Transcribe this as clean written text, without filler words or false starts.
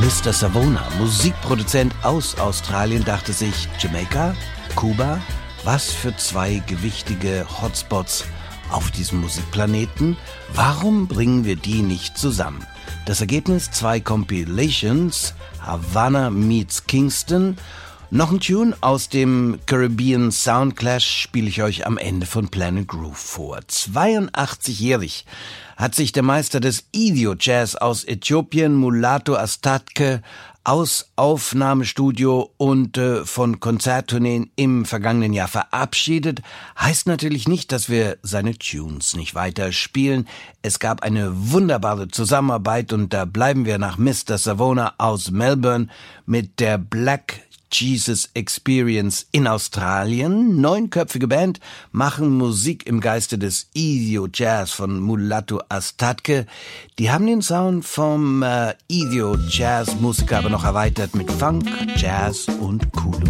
Mr. Savona, Musikproduzent aus Australien, dachte sich, Jamaika, Kuba, was für zwei gewichtige Hotspots auf diesem Musikplaneten. Warum bringen wir die nicht zusammen? Das Ergebnis: 2 Compilations, Havana meets Kingston. Noch ein Tune aus dem Caribbean Soundclash spiele ich euch am Ende von Planet Groove vor. 82-jährig hat sich der Meister des Idio-Jazz aus Äthiopien, Mulatu Astatke, aus Aufnahmestudio und von Konzerttourneen im vergangenen Jahr verabschiedet. Heißt natürlich nicht, dass wir seine Tunes nicht weiter spielen. Es gab eine wunderbare Zusammenarbeit und da bleiben wir nach Mr. Savona aus Melbourne mit der Black Jesus Experience in Australien. 9-köpfige Band machen Musik im Geiste des Idio Jazz von Mulatu Astatke. Die haben den Sound vom Idio Jazz Musiker aber noch erweitert mit Funk, Jazz und coolem